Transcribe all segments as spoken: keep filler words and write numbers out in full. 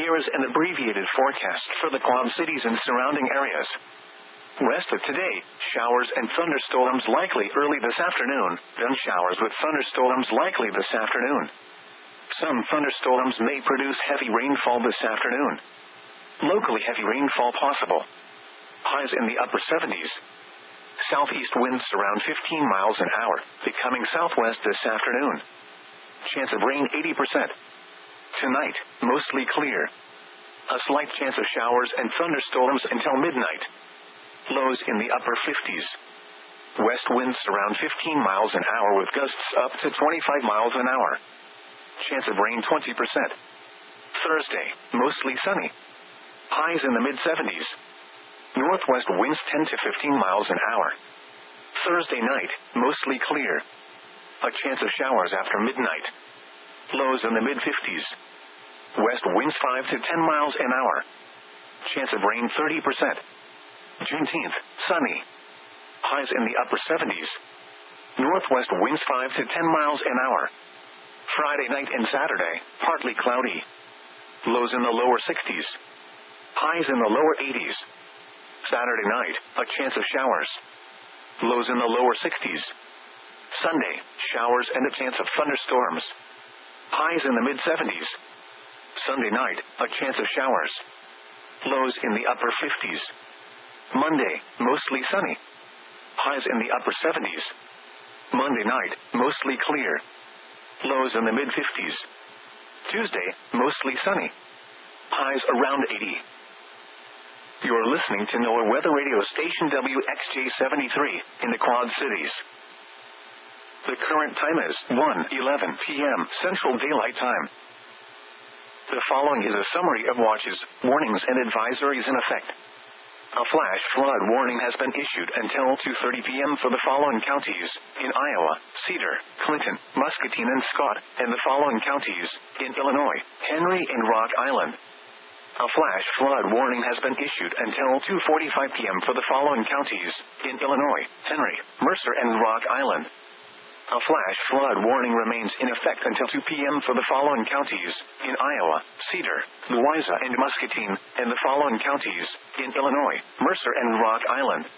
Here is an abbreviated forecast for the Quad Cities and surrounding areas. Rest of today, showers and thunderstorms likely early this afternoon, then showers with thunderstorms likely this afternoon. Some thunderstorms may produce heavy rainfall this afternoon. Locally heavy rainfall possible. Highs in the upper seventies. Southeast winds around fifteen miles an hour, becoming southwest this afternoon. Chance of rain eighty percent. Tonight, mostly clear. A slight chance of showers and thunderstorms until midnight. Lows in the upper fifties. West winds around fifteen miles an hour with gusts up to twenty-five miles an hour. Chance of rain twenty percent. Thursday, mostly sunny. Highs in the mid seventies. Northwest winds ten to fifteen miles an hour. Thursday night, mostly clear. A chance of showers after midnight. Lows in the mid fifties. West winds five to ten miles an hour. Chance of rain thirty percent. Juneteenth, sunny. Highs in the upper seventies. Northwest winds five to ten miles an hour. Friday night and Saturday, partly cloudy. Lows in the lower sixties. Highs in the lower eighties. Saturday night, a chance of showers. Lows in the lower sixties. Sunday, showers and a chance of thunderstorms. Highs in the mid seventies. Sunday night, a chance of showers. Lows in the upper fifties. Monday, mostly sunny. Highs in the upper seventies. Monday night, mostly clear. Lows in the mid fifties. Tuesday, mostly sunny. Highs around eighty. You're listening to NOAA Weather Radio Station W X J seventy-three in the Quad Cities. The current time is one eleven p.m. Central Daylight Time. The following is a summary of watches, warnings, and advisories in effect. A flash flood warning has been issued until two thirty p.m. for the following counties: in Iowa, Cedar, Clinton, Muscatine, and Scott, and the following counties: in Illinois, Henry and Rock Island. A flash flood warning has been issued until two forty-five p.m. for the following counties: in Illinois, Henry, Mercer, and Rock Island. A flash flood warning remains in effect until two p.m. for the following counties: in Iowa, Cedar, Louisa, and Muscatine, and the following counties: in Illinois, Mercer, and Rock Island.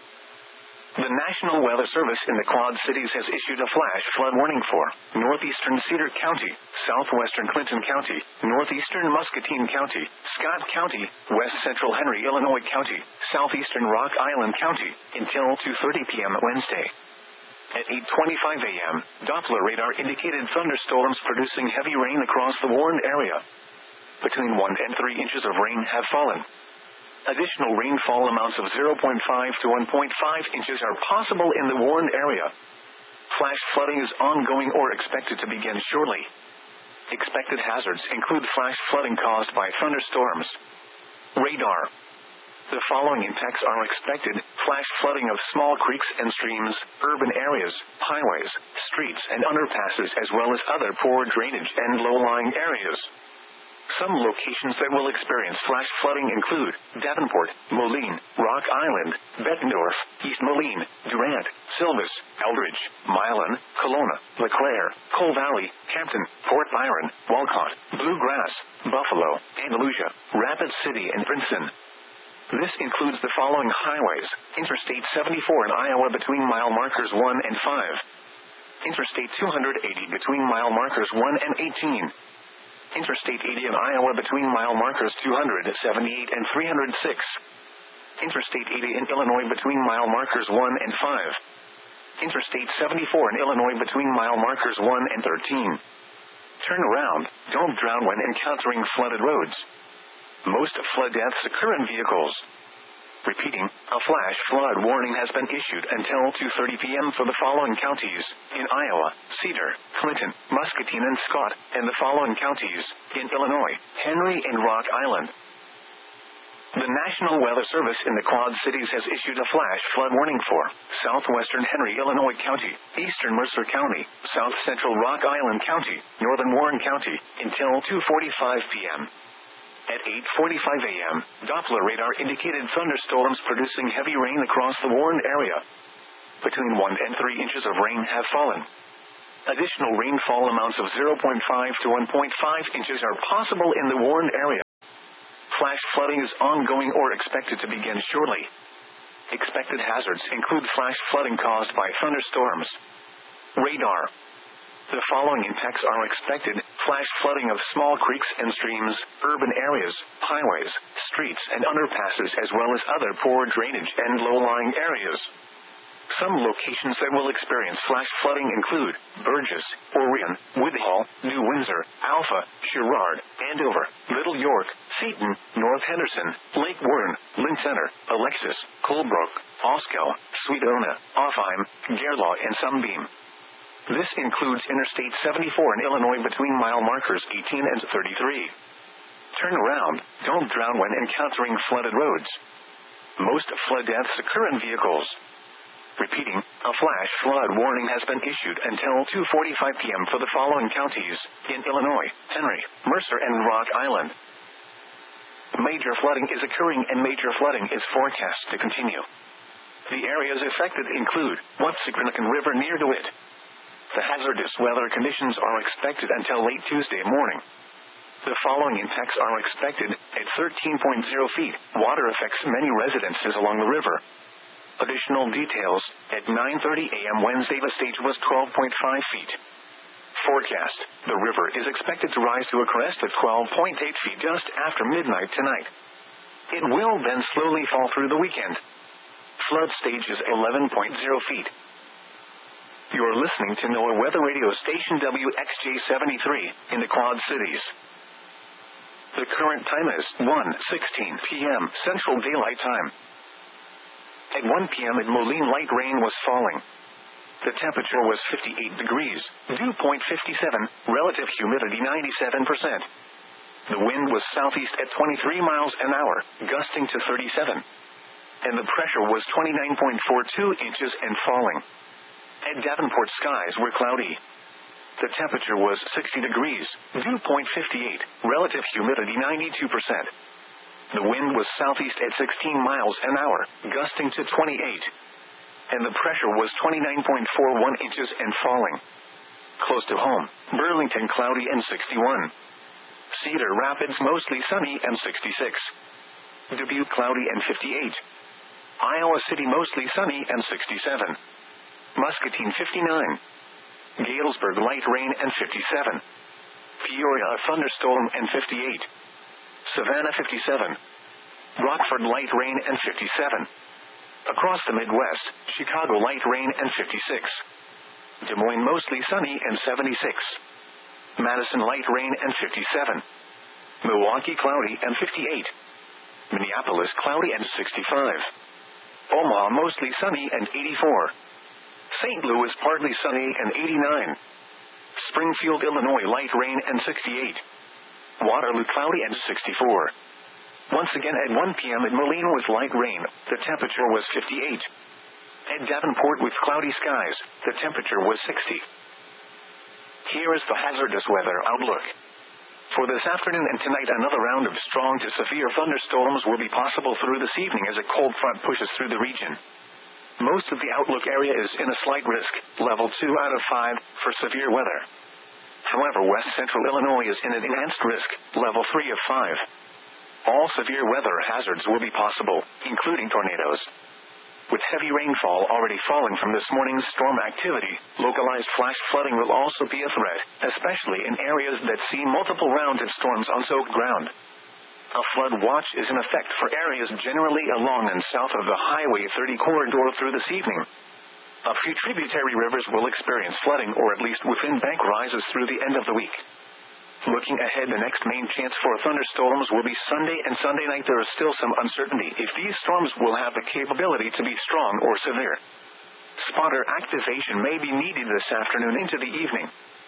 The National Weather Service in the Quad Cities has issued a flash flood warning for northeastern Cedar County, southwestern Clinton County, northeastern Muscatine County, Scott County, west central Henry, Illinois County, southeastern Rock Island County, until two thirty p.m. Wednesday. At eight twenty-five a.m., Doppler radar indicated thunderstorms producing heavy rain across the warned area. Between one and three inches of rain have fallen. Additional rainfall amounts of zero point five to one point five inches are possible in the warned area. Flash flooding is ongoing or expected to begin shortly. Expected hazards include flash flooding caused by thunderstorms. Radar. The following impacts are expected: flash flooding of small creeks and streams, urban areas, highways, streets, and underpasses, as well as other poor drainage and low-lying areas. Some locations that will experience flash flooding include Davenport, Moline, Rock Island, Bettendorf, East Moline, Durant, Silvis, Eldridge, Milan, Kelowna, LeClaire, Coal Valley, Hampton, Port Byron, Walcott, Bluegrass, Buffalo, Andalusia, Rapid City, and Princeton. This includes the following highways: Interstate seventy-four in Iowa between mile markers one and five. Interstate two eighty between mile markers one and eighteen. Interstate eighty in Iowa between mile markers two seventy-eight and three oh six. Interstate eighty in Illinois between mile markers one and five. Interstate seventy-four in Illinois between mile markers one and thirteen. Turn around, don't drown when encountering flooded roads. Most flood deaths occur in vehicles. Repeating, a flash flood warning has been issued until two thirty p.m. for the following counties: in Iowa, Cedar, Clinton, Muscatine, and Scott, and the following counties: in Illinois, Henry, and Rock Island. The National Weather Service in the Quad Cities has issued a flash flood warning for southwestern Henry, Illinois County, eastern Mercer County, south central Rock Island County, northern Warren County, until two forty-five p.m. At eight forty-five a.m., Doppler radar indicated thunderstorms producing heavy rain across the warned area. Between one and three inches of rain have fallen. Additional rainfall amounts of zero point five to one point five inches are possible in the warned area. Flash flooding is ongoing or expected to begin shortly. Expected hazards include flash flooding caused by thunderstorms. Radar. The following impacts are expected: flash flooding of small creeks and streams, urban areas, highways, streets and underpasses, as well as other poor drainage and low-lying areas. Some locations that will experience flash flooding include Burgess, Orion, Woodhull, New Windsor, Alpha, Sherrard, Andover, Little York, Seaton, North Henderson, Lake Warren, Lynn Center, Alexis, Colebrook, Osco, Sweetona, Offheim, Gerlaw and Sunbeam. This includes Interstate seventy-four in Illinois between mile markers eighteen and thirty-three. Turn around, don't drown when encountering flooded roads. Most flood deaths occur in vehicles. Repeating, a flash flood warning has been issued until two forty-five p.m. for the following counties in Illinois: Henry, Mercer and Rock Island. Major flooding is occurring and major flooding is forecast to continue. The areas affected include Watsicanacan River near DeWitt. The hazardous weather conditions are expected until late Tuesday morning. The following impacts are expected: at thirteen point zero feet, water affects many residences along the river. Additional details: at nine thirty a.m. Wednesday the stage was twelve point five feet. Forecast: the river is expected to rise to a crest of twelve point eight feet just after midnight tonight. It will then slowly fall through the weekend. Flood stage is eleven point zero feet. You're listening to NOAA Weather Radio Station W X J seventy-three in the Quad Cities. The current time is one sixteen p.m. Central Daylight Time. At one p.m. at Moline, light rain was falling. The temperature was fifty-eight degrees, dew point fifty-seven, relative humidity ninety-seven percent. The wind was southeast at twenty-three miles an hour, gusting to thirty-seven. And the pressure was twenty-nine point four two inches and falling. At Davenport, skies were cloudy. The temperature was sixty degrees, dew point fifty-eight, relative humidity ninety-two percent. The wind was southeast at sixteen miles an hour, gusting to twenty-eight. And the pressure was twenty-nine point four one inches and falling. Close to home, Burlington cloudy and sixty-one. Cedar Rapids mostly sunny and sixty-six. Dubuque cloudy and fifty-eight. Iowa City mostly sunny and sixty-seven. Muscatine fifty-nine. Galesburg light rain and fifty-seven. Peoria a thunderstorm and fifty-eight. Savannah fifty-seven. Rockford light rain and fifty-seven. Across the Midwest, Chicago light rain and fifty-six. Des Moines mostly sunny and seventy-six. Madison light rain and fifty-seven. Milwaukee cloudy and fifty-eight. Minneapolis cloudy and sixty-five. Omaha mostly sunny and eighty-four. Saint Louis partly sunny and eighty-nine. Springfield, Illinois light rain and sixty-eight. Waterloo cloudy and sixty-four. Once again at one p.m. at Moline with light rain, the temperature was fifty-eight. At Davenport with cloudy skies, the temperature was sixty. Here is the hazardous weather outlook. For this afternoon and tonight, another round of strong to severe thunderstorms will be possible through this evening as a cold front pushes through the region. Most of the outlook area is in a slight risk, level two out of five, for severe weather. However, west central Illinois is in an enhanced risk, level three of five. All severe weather hazards will be possible, including tornadoes. With heavy rainfall already falling from this morning's storm activity, localized flash flooding will also be a threat, especially in areas that see multiple rounds of storms on soaked ground. A flood watch is in effect for areas generally along and south of the Highway thirty corridor through this evening. A few tributary rivers will experience flooding or at least within bank rises through the end of the week. Looking ahead, the next main chance for thunderstorms will be Sunday and Sunday night. There is still some uncertainty if these storms will have the capability to be strong or severe. Spotter activation may be needed this afternoon into the evening.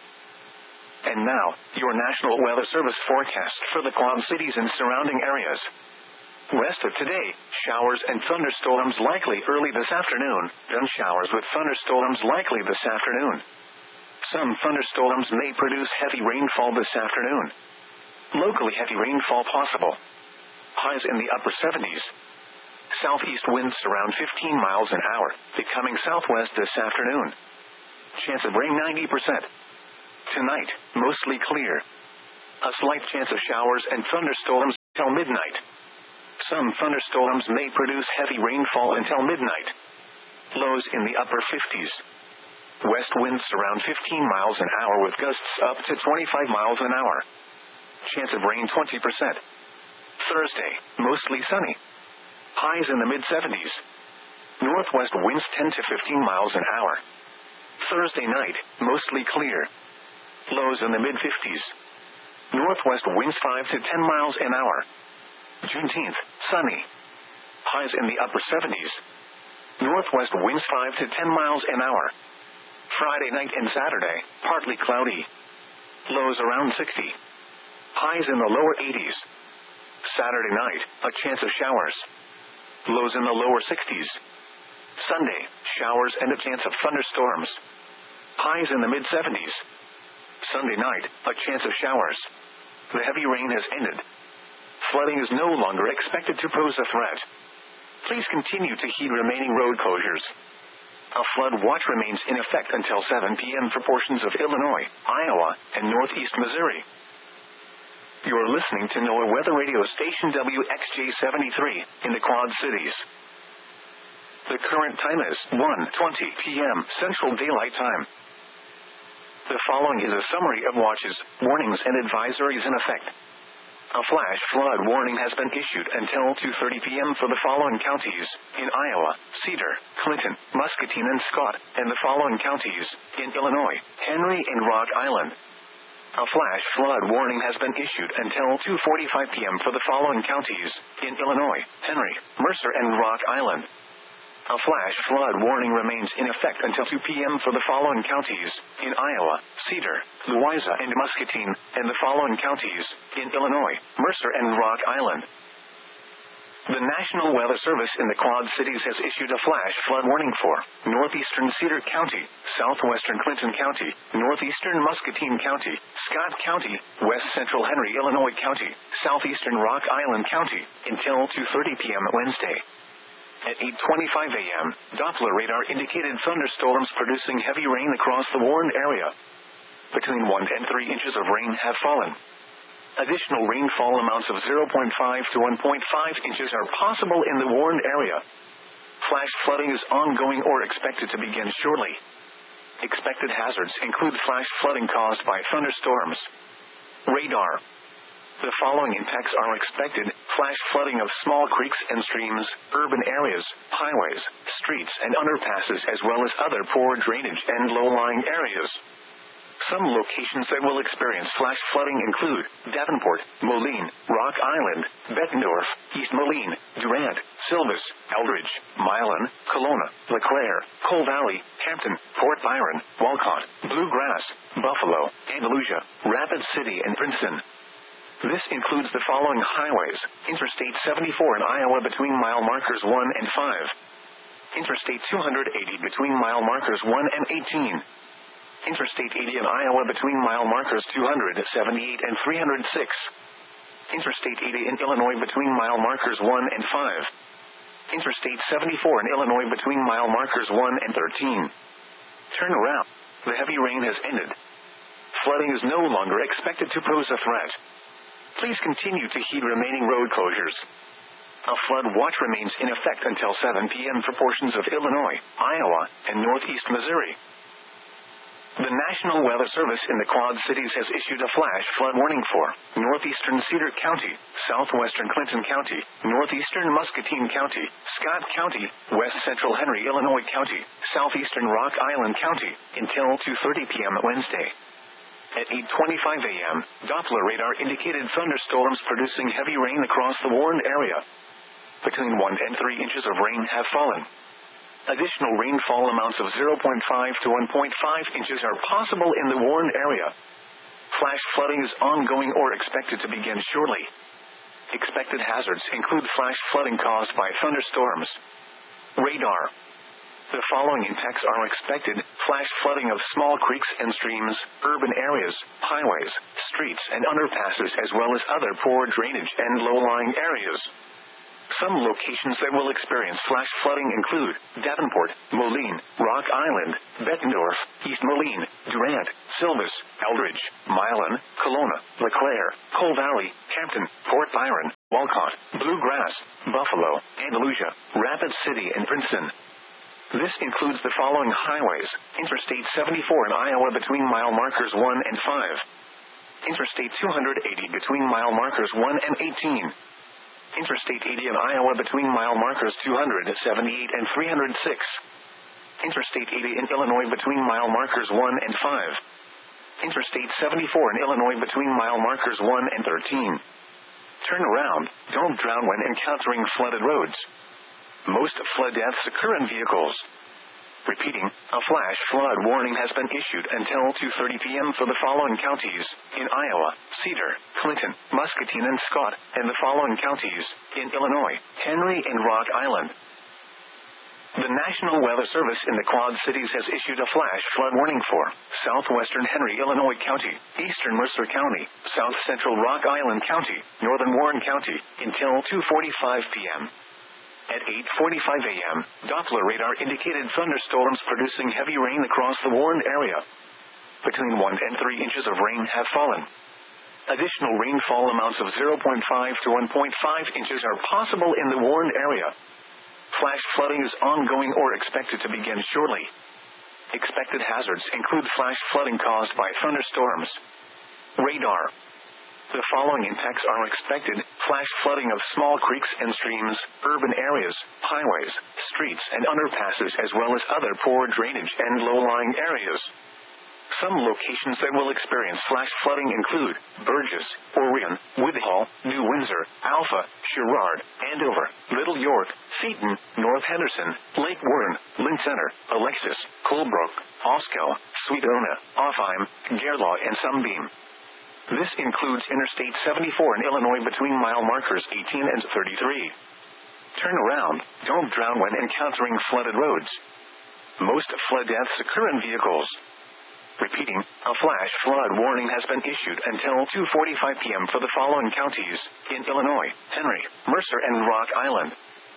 And now, your National Weather Service forecast for the Quad Cities and surrounding areas. West of today, showers and thunderstorms likely early this afternoon, then showers with thunderstorms likely this afternoon. Some thunderstorms may produce heavy rainfall this afternoon. Locally heavy rainfall possible. Highs in the upper seventies. Southeast winds around fifteen miles an hour, becoming southwest this afternoon. Chance of rain ninety percent. Tonight, mostly clear. A slight chance of showers and thunderstorms till midnight. Some thunderstorms may produce heavy rainfall until midnight. Lows in the upper fifties. West winds around fifteen miles an hour with gusts up to twenty-five miles an hour. Chance of rain twenty percent. Thursday, mostly sunny. Highs in the mid-seventies. Northwest winds ten to fifteen miles an hour. Thursday night, mostly clear. Lows in the mid-fifties. Northwest winds five to ten miles an hour. Juneteenth, sunny. Highs in the upper seventies. Northwest winds five to ten miles an hour. Friday night and Saturday, partly cloudy. Lows around sixty. Highs in the lower eighties. Saturday night, a chance of showers. Lows in the lower sixties. Sunday, showers and a chance of thunderstorms. Highs in the mid-seventies. Sunday night, a chance of showers. The heavy rain has ended. Flooding is no longer expected to pose a threat. Please continue to heed remaining road closures. A flood watch remains in effect until seven p.m. for portions of Illinois, Iowa, and northeast Missouri. You're listening to NOAA Weather Radio Station W X J seventy-three in the Quad Cities. The current time is one twenty p.m. Central Daylight Time. The following is a summary of watches, warnings, and advisories in effect. A flash flood warning has been issued until two thirty p.m. for the following counties: in Iowa, Cedar, Clinton, Muscatine, and Scott, and the following counties: in Illinois, Henry and Rock Island. A flash flood warning has been issued until two forty-five p.m. for the following counties: in Illinois, Henry, Mercer, and Rock Island. A flash flood warning remains in effect until two p.m. for the following counties: in Iowa, Cedar, Louisa, and Muscatine, and the following counties: in Illinois, Mercer, and Rock Island. The National Weather Service in the Quad Cities has issued a flash flood warning for northeastern Cedar County, southwestern Clinton County, northeastern Muscatine County, Scott County, west central Henry, Illinois County, southeastern Rock Island County, until two thirty p.m. Wednesday. At eight twenty-five a.m., Doppler radar indicated thunderstorms producing heavy rain across the warned area. Between one and three inches of rain have fallen. Additional rainfall amounts of zero point five to one point five inches are possible in the warned area. Flash flooding is ongoing or expected to begin shortly. Expected hazards include flash flooding caused by thunderstorms. Radar. The following impacts are expected: flash flooding of small creeks and streams, urban areas, highways, streets, and underpasses, as well as other poor drainage and low-lying areas. Some locations that will experience flash flooding include Davenport, Moline, Rock Island, Bettendorf, East Moline, Durant, Silvis, Eldridge, Milan, Kelowna, LeClaire, Coal Valley, Hampton, Fort Byron, Walcott, Bluegrass, Buffalo, Andalusia, Rapid City, and Princeton. This includes the following highways: Interstate seventy-four in Iowa between mile markers one and five. Interstate two eighty between mile markers one and eighteen. Interstate eighty in Iowa between mile markers two seventy-eight and three oh six. Interstate eighty in Illinois between mile markers one and five. Interstate seventy-four in Illinois between mile markers one and thirteen. Turn around. The heavy rain has ended. Flooding is no longer expected to pose a threat. Please continue to heed remaining road closures. A flood watch remains in effect until seven p.m. for portions of Illinois, Iowa, and northeast Missouri. The National Weather Service in the Quad Cities has issued a flash flood warning for northeastern Cedar County, southwestern Clinton County, northeastern Muscatine County, Scott County, west central Henry, Illinois County, southeastern Rock Island County, until two thirty p.m. Wednesday. At eight twenty-five a.m., Doppler radar indicated thunderstorms producing heavy rain across the warned area. Between one and three inches of rain have fallen. Additional rainfall amounts of zero point five to one point five inches are possible in the warned area. Flash flooding is ongoing or expected to begin shortly. Expected hazards include flash flooding caused by thunderstorms. Radar. The following impacts are expected: flash flooding of small creeks and streams, urban areas, highways, streets, and underpasses, as well as other poor drainage and low-lying areas. Some locations that will experience flash flooding include Davenport, Moline, Rock Island, Bettendorf, East Moline, Durant, Silvis, Eldridge, Milan, Kelowna, LeClaire, Coal Valley, Hampton, Fort Byron, Walcott, Bluegrass, Buffalo, Andalusia, Rapid City, and Princeton. This includes the following highways: Interstate seventy-four in Iowa between mile markers one and five. Interstate two eighty between mile markers one and eighteen. Interstate eighty in Iowa between mile markers two seventy-eight and three oh six. Interstate eighty in Illinois between mile markers one and five. Interstate seventy-four in Illinois between mile markers one and thirteen. Turn around, don't drown when encountering flooded roads. Most flood deaths occur in vehicles. Repeating, a flash flood warning has been issued until two thirty p.m. for the following counties: in Iowa, Cedar, Clinton, Muscatine, and Scott, and the following counties: in Illinois, Henry and Rock Island. The National Weather Service in the Quad Cities has issued a flash flood warning for southwestern Henry, Illinois County, eastern Mercer County, south central Rock Island County, northern Warren County, until two forty-five p.m. At eight forty-five a.m., Doppler radar indicated thunderstorms producing heavy rain across the warned area. Between one and three inches of rain have fallen. Additional rainfall amounts of zero point five to one point five inches are possible in the warned area. Flash flooding is ongoing or expected to begin shortly. Expected hazards include flash flooding caused by thunderstorms. Radar. The following impacts are expected: flash flooding of small creeks and streams, urban areas, highways, streets, and underpasses, as well as other poor drainage and low-lying areas. Some locations that will experience flash flooding include Burgess, Orion, Woodhull, New Windsor, Alpha, Sherrard, Andover, Little York, Seaton, North Henderson, Lake Warren, Lynn Center, Alexis, Colebrook, Osco, Sweetona, Offheim, Gerlaw, and Sunbeam. This includes Interstate seventy-four in Illinois between mile markers eighteen and thirty-three. Turn around, don't drown when encountering flooded roads. Most flood deaths occur in vehicles. Repeating, a flash flood warning has been issued until two forty-five p.m. for the following counties: in Illinois, Henry, Mercer, and Rock Island.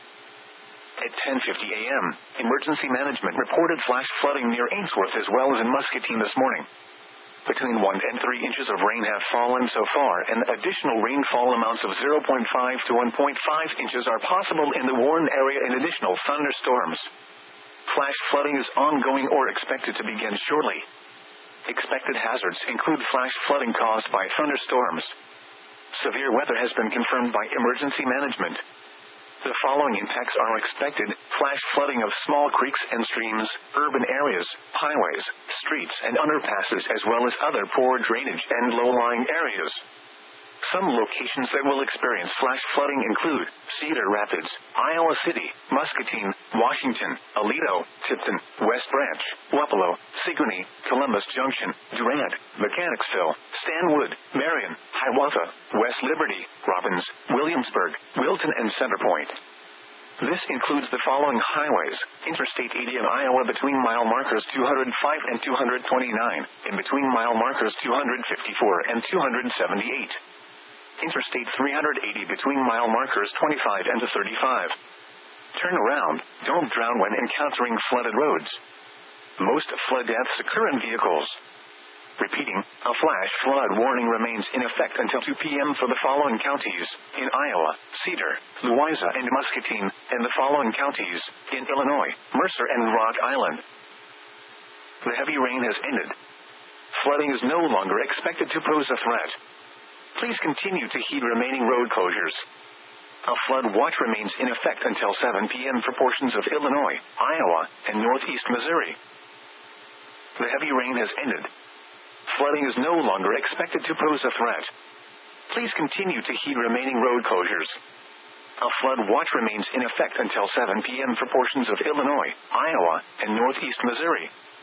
At ten fifty a.m., Emergency Management reported flash flooding near Ainsworth as well as in Muscatine this morning. Between one and three inches of rain have fallen so far, and additional rainfall amounts of zero point five to one point five inches are possible in the warned area in additional thunderstorms. Flash flooding is ongoing or expected to begin shortly. Expected hazards include flash flooding caused by thunderstorms. Severe weather has been confirmed by Emergency Management. The following impacts are expected: flash flooding of small creeks and streams, urban areas, highways, streets, and underpasses, as well as other poor drainage and low-lying areas. Some locations that will experience flash flooding include Cedar Rapids, Iowa City, Muscatine, Washington, Aledo, Tipton, West Branch, Wapello, Sigourney, Columbus Junction, Durant, Mechanicsville, Stanwood, Marion, Hiawatha, West Liberty, Robbins, Williamsburg, Wilton, and Centerpoint. This includes the following highways: Interstate eighty in Iowa between mile markers two oh five and two twenty-nine, and between mile markers two fifty-four and two seventy-eight. Interstate three eighty between mile markers twenty-five and thirty-five. Turn around, don't drown when encountering flooded roads. Most flood deaths occur in vehicles. Repeating, a flash flood warning remains in effect until two p.m. for the following counties: in Iowa, Cedar, Louisa, and Muscatine, and the following counties: in Illinois, Mercer, and Rock Island. The heavy rain has ended. Flooding is no longer expected to pose a threat. Please continue to heed remaining road closures. A flood watch remains in effect until seven p.m. for portions of Illinois, Iowa, and northeast Missouri. The heavy rain has ended. Flooding is no longer expected to pose a threat. Please continue to heed remaining road closures. A flood watch remains in effect until seven p.m. for portions of Illinois, Iowa, and northeast Missouri.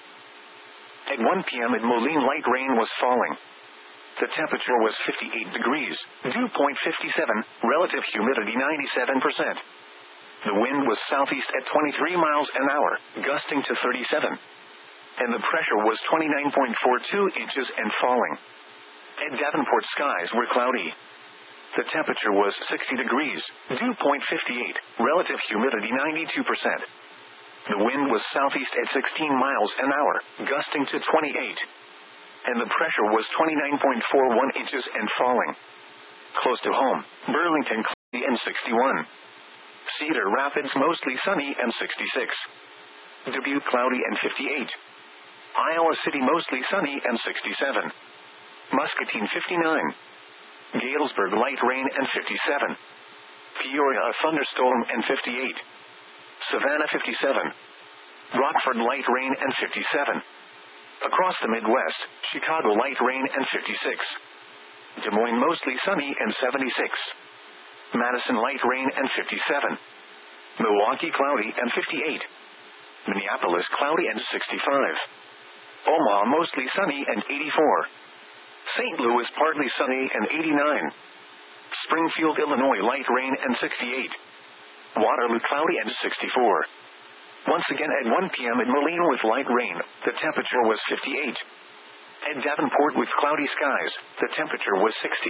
At one p.m. at Moline, light rain was falling. The temperature was fifty-eight degrees, dew point fifty-seven, relative humidity ninety-seven percent. The wind was southeast at twenty-three miles an hour, gusting to thirty-seven. And the pressure was twenty-nine point four two inches and falling. At Davenport, skies were cloudy. The temperature was sixty degrees, dew point fifty-eight, relative humidity ninety-two percent. The wind was southeast at sixteen miles an hour, gusting to twenty-eight. And the pressure was twenty-nine point four one inches and falling. Close to home, Burlington. and sixty-one. Cedar Rapids mostly sunny and sixty-six. Dubuque cloudy and fifty-eight. Iowa City mostly sunny and sixty-seven. Muscatine fifty-nine. Galesburg light rain and fifty-seven. Peoria a thunderstorm and fifty-eight. Savannah fifty-seven. Rockford light rain and fifty-seven. Across the Midwest, Chicago light rain and fifty-six. Des Moines mostly sunny and seventy-six. Madison light rain and fifty-seven. Milwaukee cloudy and fifty-eight. Minneapolis cloudy and sixty-five. Omaha mostly sunny and eighty-four. Saint Louis partly sunny and eighty-nine. Springfield, Illinois light rain and sixty-eight. Waterloo cloudy and sixty-four. Once again at one p.m. in Moline with light rain, the temperature was fifty-eight. At Davenport with cloudy skies, the temperature was sixty.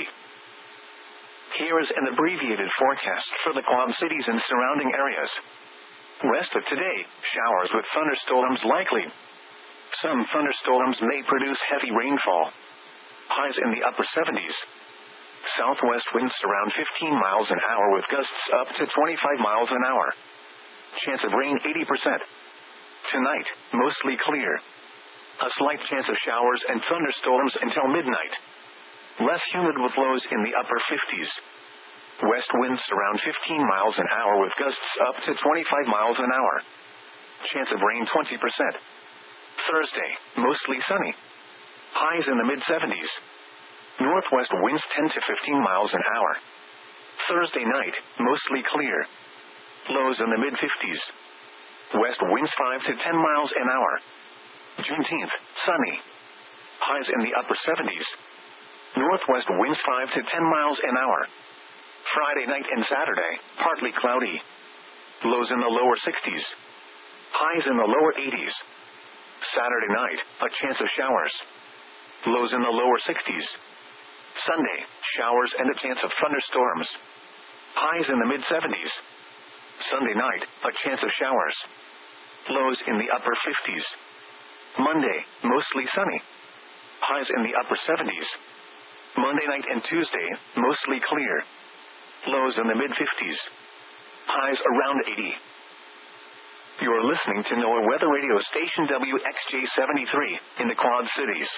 Here is an abbreviated forecast for the Quad Cities and surrounding areas. Rest of today, showers with thunderstorms likely. Some thunderstorms may produce heavy rainfall. Highs in the upper seventies. Southwest winds around fifteen miles an hour with gusts up to twenty-five miles an hour. Chance of rain eighty percent. Tonight, mostly clear. A slight chance of showers and thunderstorms until midnight. Less humid with lows in the upper fifties. West winds around fifteen miles an hour with gusts up to twenty-five miles an hour. Chance of rain twenty percent. Thursday, mostly sunny. Highs in the mid seventies. Northwest winds ten to fifteen miles an hour. Thursday night, mostly clear. Lows in the mid fifties. West winds five to ten miles an hour. Juneteenth, sunny. Highs in the upper seventies. Northwest winds five to ten miles an hour. Friday night and Saturday, partly cloudy. Lows in the lower sixties. Highs in the lower eighties. Saturday night, a chance of showers. Lows in the lower sixties. Sunday, showers and a chance of thunderstorms. Highs in the mid seventies. Sunday night, a chance of showers. Lows in the upper fifties. Monday, mostly sunny. Highs in the upper seventies. Monday night and Tuesday, mostly clear. Lows in the mid fifties. Highs around eighty. You're listening to NOAA Weather Radio Station W X J seventy-three in the Quad Cities.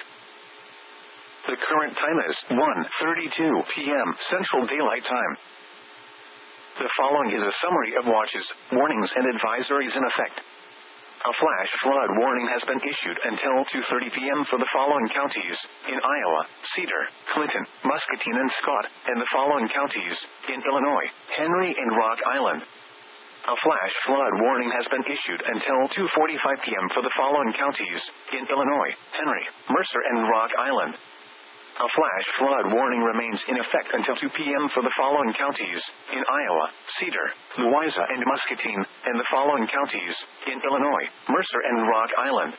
The current time is one thirty-two p.m. Central Daylight Time. The following is a summary of watches, warnings, and advisories in effect. A flash flood warning has been issued until two thirty p.m. for the following counties, in Iowa, Cedar, Clinton, Muscatine, and Scott, and the following counties, in Illinois, Henry and Rock Island. A flash flood warning has been issued until two forty-five p.m. for the following counties, in Illinois, Henry, Mercer, and Rock Island. A flash flood warning remains in effect until two p.m. for the following counties, in Iowa, Cedar, Louisa, and Muscatine, and the following counties, in Illinois, Mercer, and Rock Island.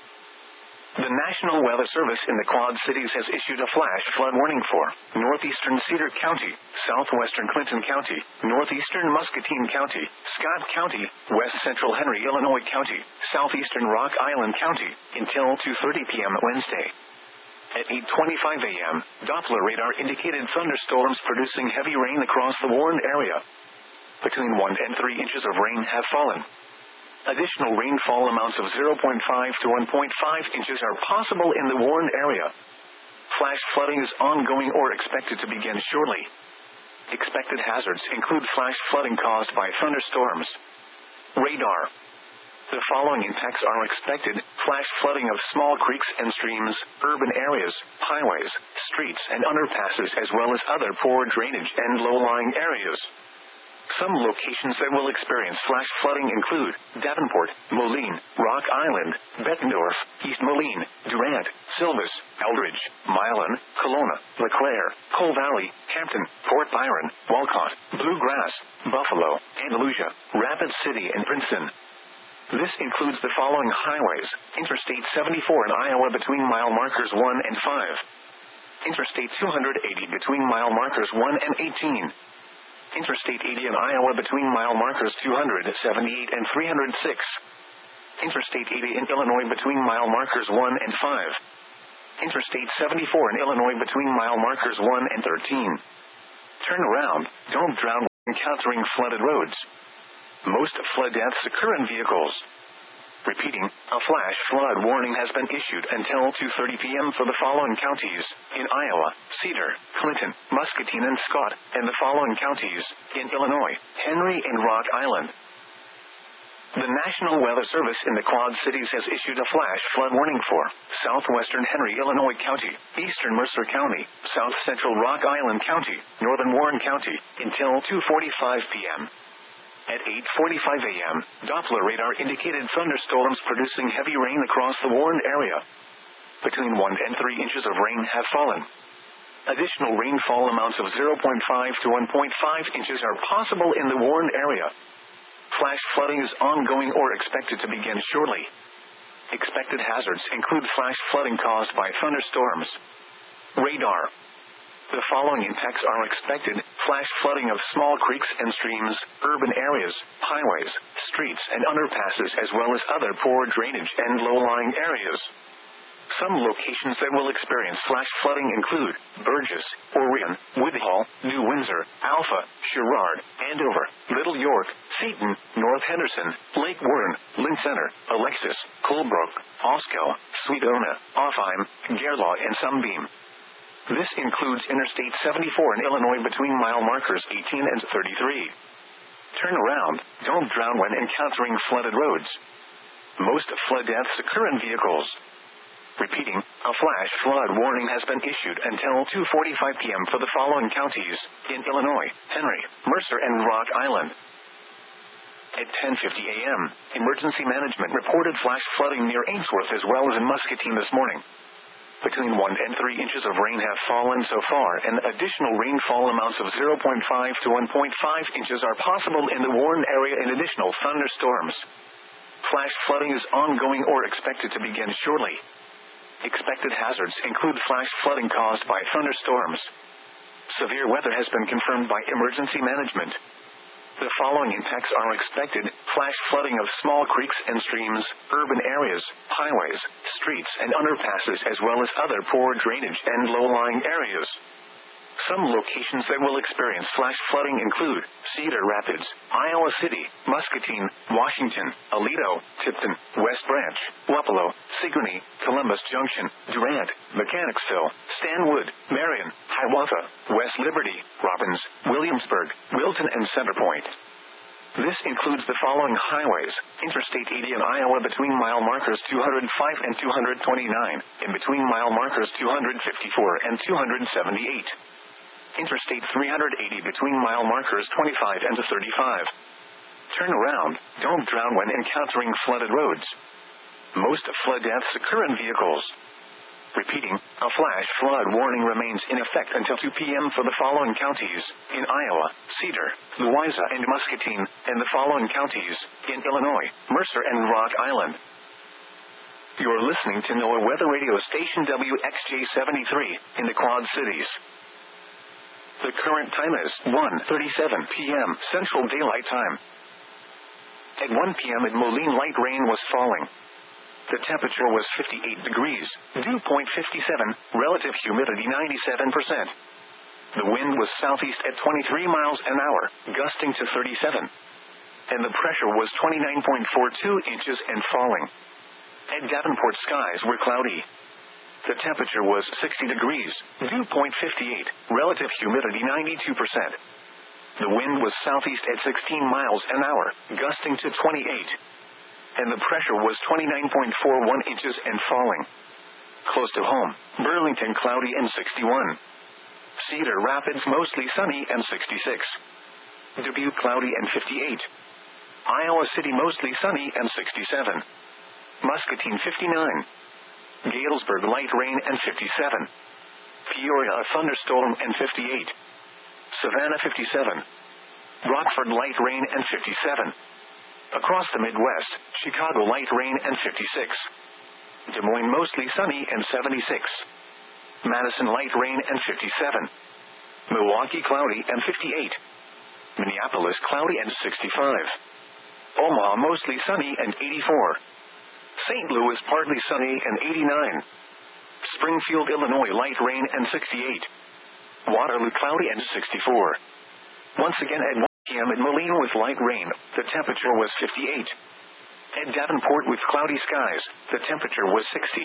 The National Weather Service in the Quad Cities has issued a flash flood warning for northeastern Cedar County, southwestern Clinton County, northeastern Muscatine County, Scott County, west central Henry, Illinois County, southeastern Rock Island County, until two thirty p.m. Wednesday. At eight twenty-five a.m., Doppler radar indicated thunderstorms producing heavy rain across the warned area. Between one and three inches of rain have fallen. Additional rainfall amounts of zero point five to one point five inches are possible in the warned area. Flash flooding is ongoing or expected to begin shortly. Expected hazards include flash flooding caused by thunderstorms. Radar. The following impacts are expected: flash flooding of small creeks and streams, urban areas, highways, streets, and underpasses, as well as other poor drainage and low-lying areas. Some locations that will experience flash flooding include Davenport, Moline, Rock Island, Bettendorf, East Moline, Durant, Silvis, Eldridge, Milan, Kelowna, LeClaire, Cole Valley, Hampton, Fort Byron, Walcott, Bluegrass, Buffalo, Andalusia, Rapid City, and Princeton. This includes the following highways: Interstate seventy-four in Iowa between mile markers one and five. Interstate two eighty between mile markers one and eighteen. Interstate eighty in Iowa between mile markers two seventy-eight and three oh six. Interstate eighty in Illinois between mile markers one and five. Interstate seventy-four in Illinois between mile markers one and thirteen. Turn around, don't drown. encountering flooded roads. Most flood deaths occur in vehicles. Repeating, a flash flood warning has been issued until two thirty p.m. for the following counties: in Iowa, Cedar, Clinton, Muscatine, and Scott, and the following counties: in Illinois, Henry and Rock Island. The National Weather Service in the Quad Cities has issued a flash flood warning for southwestern Henry, Illinois County, eastern Mercer County, south central Rock Island County, northern Warren County, until two forty-five p.m. At eight forty-five a.m., Doppler radar indicated thunderstorms producing heavy rain across the Warren area. Between one and three inches of rain have fallen. Additional rainfall amounts of zero point five to one point five inches are possible in the Warren area. Flash flooding is ongoing or expected to begin shortly. Expected hazards include flash flooding caused by thunderstorms. Radar. The following impacts are expected: flash flooding of small creeks and streams, urban areas, highways, streets and underpasses, as well as other poor drainage and low-lying areas. Some locations that will experience flash flooding include Burgess, Orion, Woodhull, New Windsor, Alpha, Sherrard, Andover, Little York, Seaton, North Henderson, Lake Warren, Lynn Center, Alexis, Colebrook, Osco, Sweetona, Offheim, Gerlaw, and Sunbeam. This includes Interstate seventy-four in Illinois between mile markers eighteen and thirty-three. Turn around, don't drown when encountering flooded roads. Most flood deaths occur in vehicles. Repeating, a flash flood warning has been issued until two forty-five p.m. for the following counties: in Illinois, Henry, Mercer, and Rock Island. At ten fifty a.m., emergency management reported flash flooding near Ainsworth as well as in Muscatine this morning. Between one and three inches of rain have fallen so far, and additional rainfall amounts of zero point five to one point five inches are possible in the Warren area in additional thunderstorms. Flash flooding is ongoing or expected to begin shortly. Expected hazards include flash flooding caused by thunderstorms. Severe weather has been confirmed by emergency management. The following impacts are expected: flash flooding of small creeks and streams, urban areas, highways, streets and underpasses, as well as other poor drainage and low-lying areas. Some locations that will experience flash flooding include Cedar Rapids, Iowa City, Muscatine, Washington, Aledo, Tipton, West Branch, Wapello, Sigourney, Columbus Junction, Durant, Mechanicsville, Stanwood, Marion, Hiawatha, West Liberty, Robbins, Williamsburg, Wilton, and Centerpoint. This includes the following highways: Interstate eighty in Iowa between mile markers two hundred five and two hundred twenty-nine, and between mile markers two hundred fifty-four and two hundred seventy-eight. Interstate three hundred eighty between mile markers twenty-five and thirty-five. Turn around, don't drown when encountering flooded roads. Most flood deaths occur in vehicles. Repeating, a flash flood warning remains in effect until two p.m. for the following counties: in Iowa, Cedar, Louisa, and Muscatine, and the following counties: in Illinois, Mercer, and Rock Island. You're listening to NOAA Weather Radio Station W X J seventy-three in the Quad Cities. The current time is one thirty-seven p.m. Central Daylight Time. At one p.m. at Moline, light rain was falling. The temperature was fifty-eight degrees, dew point fifty-seven, relative humidity ninety-seven percent. The wind was southeast at twenty-three miles an hour, gusting to thirty-seven. And the pressure was twenty-nine point four two inches and falling. At Davenport, skies were cloudy. The temperature was sixty degrees, dew point fifty-eight, relative humidity ninety-two percent. The wind was southeast at sixteen miles an hour, gusting to twenty-eight. And the pressure was twenty-nine point four one inches and falling. Close to home, Burlington cloudy and sixty-one. Cedar Rapids mostly sunny and sixty-six. Dubuque cloudy and fifty-eight. Iowa City mostly sunny and sixty-seven. Muscatine fifty-nine. Galesburg light rain and fifty-seven. Peoria a thunderstorm and fifty-eight. Savannah fifty-seven. Rockford light rain and fifty-seven. Across the Midwest, Chicago light rain and fifty-six. Des Moines mostly sunny and seventy-six. Madison light rain and fifty-seven. Milwaukee cloudy and fifty-eight. Minneapolis cloudy and sixty-five. Omaha mostly sunny and eighty-four. Saint Louis partly sunny and eighty-nine. Springfield, Illinois light rain and sixty-eight. Waterloo cloudy and sixty-four. Once again at p m at Moline with light rain, the temperature was fifty-eight. At Davenport with cloudy skies, the temperature was sixty.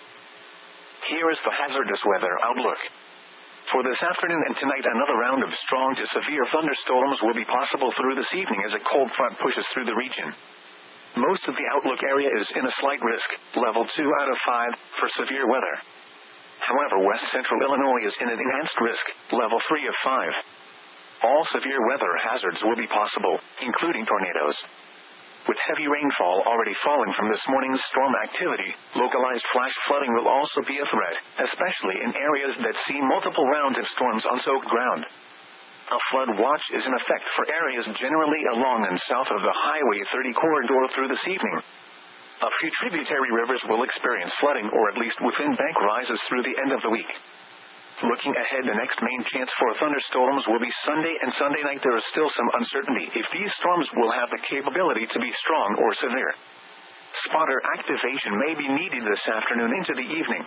Here is the hazardous weather outlook. For this afternoon and tonight, another round of strong to severe thunderstorms will be possible through this evening as a cold front pushes through the region. Most of the outlook area is in a slight risk, level two out of five, for severe weather. However, west central Illinois is in an enhanced risk, level three of five. All severe weather hazards will be possible, including tornadoes. With heavy rainfall already falling from this morning's storm activity, localized flash flooding will also be a threat, especially in areas that see multiple rounds of storms on soaked ground. A flood watch is in effect for areas generally along and south of the Highway thirty corridor through this evening. A few tributary rivers will experience flooding or at least within bank rises through the end of the week. Looking ahead, the next main chance for thunderstorms will be Sunday and Sunday night. There is still some uncertainty if these storms will have the capability to be strong or severe. Spotter activation may be needed this afternoon into the evening.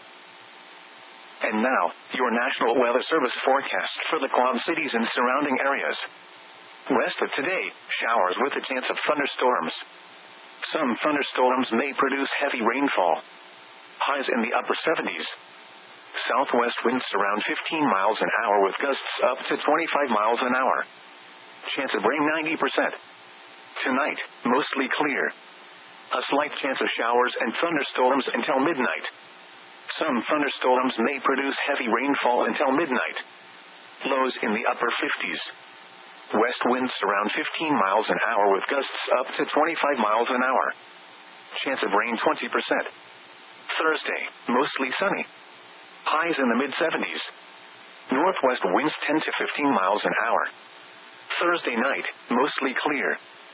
And now, your National Weather Service forecast for the Quad Cities and surrounding areas. Rest of today, showers with a chance of thunderstorms. Some thunderstorms may produce heavy rainfall. Highs in the upper seventies. Southwest winds around fifteen miles an hour with gusts up to twenty-five miles an hour. Chance of rain ninety percent. Tonight, mostly clear. A slight chance of showers and thunderstorms until midnight. Some thunderstorms may produce heavy rainfall until midnight. Lows in the upper fifties. West winds around fifteen miles an hour with gusts up to twenty-five miles an hour. Chance of rain twenty percent. Thursday, mostly sunny. Highs in the mid seventies. Northwest winds ten to fifteen miles an hour. Thursday night, mostly clear.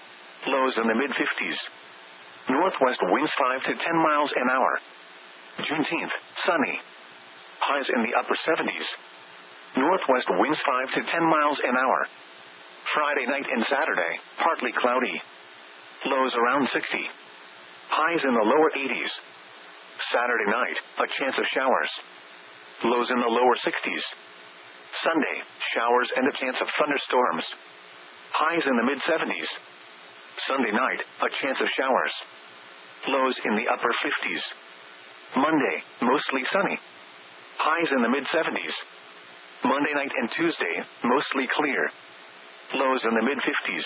Lows in the mid fifties. Northwest winds five to ten miles an hour. Juneteenth, sunny. Highs in the upper seventies. Northwest winds five to ten miles an hour. Friday night and Saturday, partly cloudy. Lows around sixty. Highs in the lower eighties. Saturday night, a chance of showers. Lows in the lower sixties. Sunday, showers and a chance of thunderstorms. Highs in the mid seventies. Sunday night, a chance of showers. Lows in the upper fifties. Monday, mostly sunny. Highs in the mid seventies. Monday night and Tuesday, mostly clear. Lows in the mid fifties.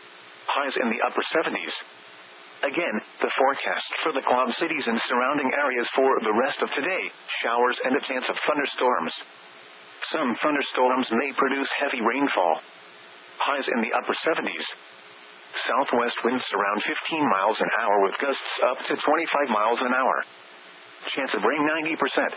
Highs in the upper seventies. Again, the forecast for the Quad Cities and surrounding areas for the rest of today, showers and a chance of thunderstorms. Some thunderstorms may produce heavy rainfall. Highs in the upper seventies. Southwest winds around fifteen miles an hour with gusts up to twenty-five miles an hour. Chance of rain ninety percent.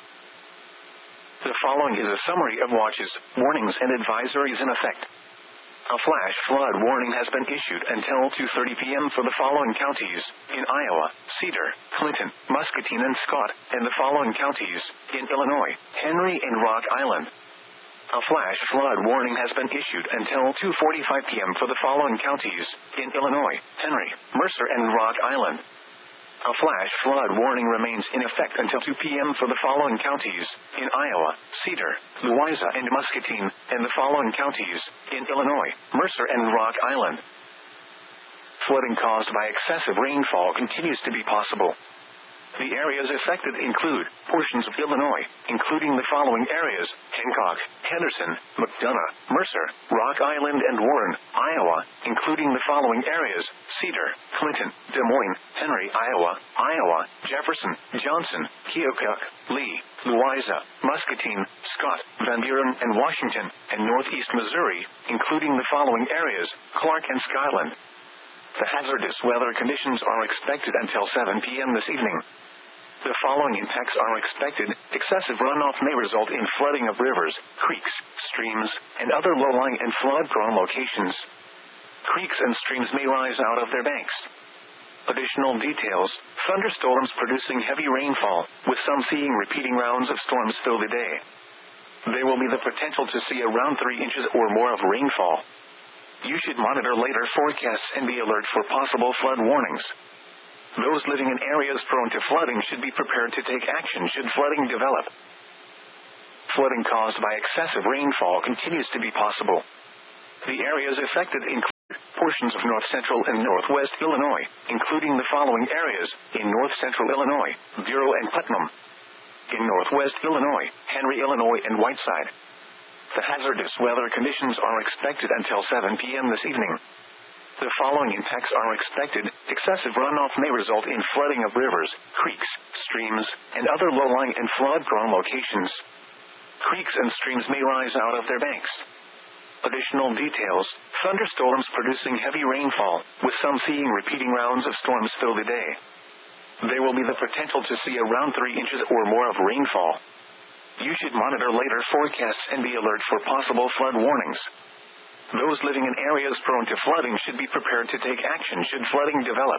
The following is a summary of watches, warnings and advisories in effect. A flash flood warning has been issued until two thirty p m for the following counties, in Iowa, Cedar, Clinton, Muscatine and Scott, and the following counties, in Illinois, Henry and Rock Island. A flash flood warning has been issued until two forty-five p m for the following counties, in Illinois, Henry, Mercer and Rock Island. A flash flood warning remains in effect until two p m for the following counties, in Iowa, Cedar, Louisa and Muscatine, and the following counties, in Illinois, Mercer and Rock Island. Flooding caused by excessive rainfall continues to be possible. The areas affected include portions of Illinois, including the following areas: Hancock, Henderson, McDonough, Mercer, Rock Island and Warren, Iowa, including the following areas: Cedar, Clinton, Des Moines, Henry, Iowa, Iowa, Jefferson, Johnson, Keokuk, Lee, Louisa, Muscatine, Scott, Van Buren and Washington, and Northeast Missouri, including the following areas: Clark and Skyland. The hazardous weather conditions are expected until seven p m this evening. The following impacts are expected. Excessive runoff may result in flooding of rivers, creeks, streams, and other low-lying and flood-prone locations. Creeks and streams may rise out of their banks. Additional details: thunderstorms producing heavy rainfall, with some seeing repeating rounds of storms through the day. There will be the potential to see around three inches or more of rainfall. You should monitor later forecasts and be alert for possible flood warnings. Those living in areas prone to flooding should be prepared to take action should flooding develop. Flooding caused by excessive rainfall continues to be possible. The areas affected include portions of north central and northwest Illinois, including the following areas: in north central Illinois, Bureau and Putnam. In northwest Illinois, Henry, Illinois, and Whiteside. The hazardous weather conditions are expected until seven p.m. this evening. The following impacts are expected. Excessive runoff may result in flooding of rivers, creeks, streams, and other low-lying and flood-prone locations. Creeks and streams may rise out of their banks. Additional details: thunderstorms producing heavy rainfall, with some seeing repeating rounds of storms through the day. There will be the potential to see around three inches or more of rainfall. You should monitor later forecasts and be alert for possible flood warnings. Those living in areas prone to flooding should be prepared to take action should flooding develop.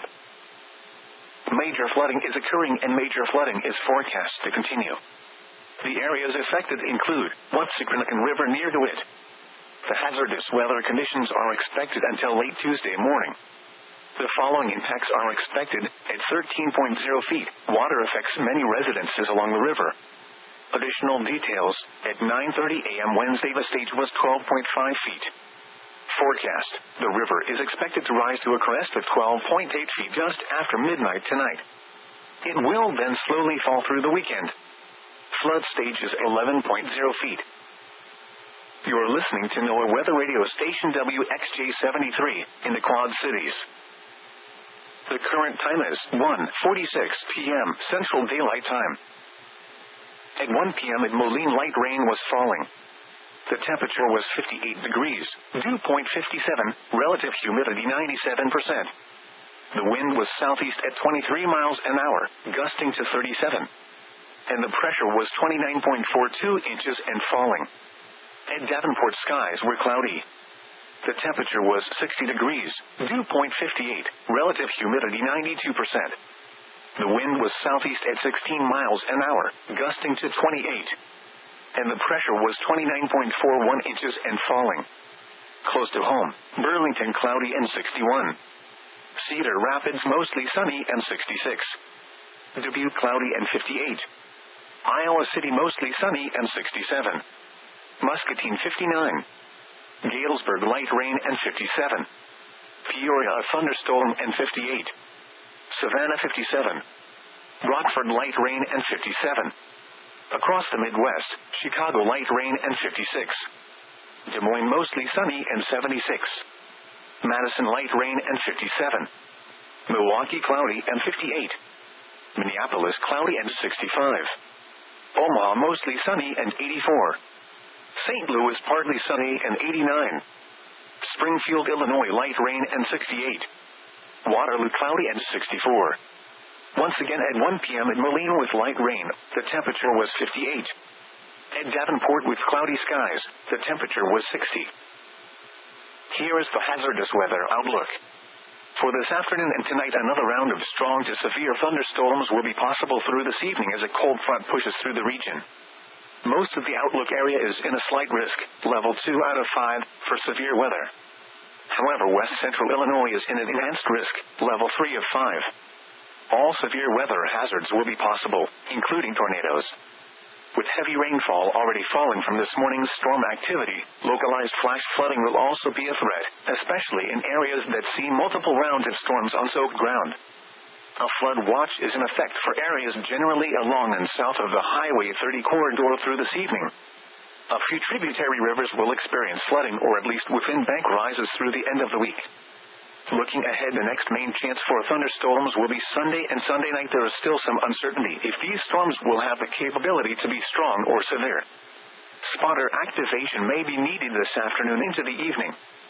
Major flooding is occurring and major flooding is forecast to continue. The areas affected include Watsicranacan River near DeWitt. The hazardous weather conditions are expected until late Tuesday morning. The following impacts are expected. At thirteen point zero feet, water affects many residences along the river. Additional details: at nine thirty a.m. Wednesday the stage was twelve point five feet. Forecast: the river is expected to rise to a crest of twelve point eight feet just after midnight tonight. It will then slowly fall through the weekend. Flood stage is eleven point zero feet. You're listening to NOAA Weather Radio Station W X J seventy-three in the Quad Cities. The current time is one forty-six p.m. Central Daylight Time. At one p.m. at Moline, light rain was falling. The temperature was fifty-eight degrees, dew point fifty-seven, relative humidity ninety-seven percent. The wind was southeast at twenty-three miles an hour, gusting to thirty-seven. And the pressure was twenty-nine point four two inches and falling. At Davenport, skies were cloudy. The temperature was sixty degrees, dew point fifty-eight, relative humidity ninety-two percent. The wind was southeast at sixteen miles an hour, gusting to twenty-eight. And the pressure was twenty-nine point four one inches and falling. Close to home, Burlington cloudy and sixty-one. Cedar Rapids mostly sunny and sixty-six. Dubuque cloudy and fifty-eight. Iowa City mostly sunny and sixty-seven. Muscatine fifty-nine. Galesburg light rain and fifty-seven. Peoria a thunderstorm and fifty-eight. Savannah fifty-seven. Rockford light rain and fifty-seven. Across the Midwest, Chicago light rain and fifty-six. Des Moines mostly sunny and seventy-six. Madison light rain and fifty-seven. Milwaukee cloudy and fifty-eight. Minneapolis cloudy and sixty-five. Omaha mostly sunny and eighty-four. Saint Louis partly sunny and eighty-nine. Springfield, Illinois light rain and sixty-eight. Waterloo cloudy and sixty-four. Once again at one p.m. at Moline with light rain, the temperature was fifty-eight. At Davenport with cloudy skies, the temperature was sixty. Here is the hazardous weather outlook. For this afternoon and tonight, another round of strong to severe thunderstorms will be possible through this evening as a cold front pushes through the region. Most of the outlook area is in a slight risk, level two out of five, for severe weather. However, west central Illinois is in an enhanced risk, level three of five. All severe weather hazards will be possible, including tornadoes. With heavy rainfall already falling from this morning's storm activity, localized flash flooding will also be a threat, especially in areas that see multiple rounds of storms on soaked ground. A flood watch is in effect for areas generally along and south of the Highway thirty corridor through this evening. A few tributary rivers will experience flooding or at least within bank rises through the end of the week. Looking ahead, the next main chance for thunderstorms will be Sunday and Sunday night. There is still some uncertainty if these storms will have the capability to be strong or severe. Spotter activation may be needed this afternoon into the evening.